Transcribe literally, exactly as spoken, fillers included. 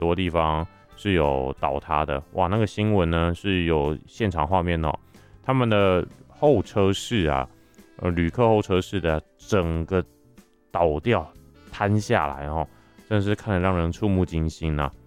多地方是有倒塌的。哇，那个新闻呢是有现场画面哦，他们的后车室啊，呃，旅客后车室的整个倒掉、瘫下来哦，真的是看得让人触目惊心啊。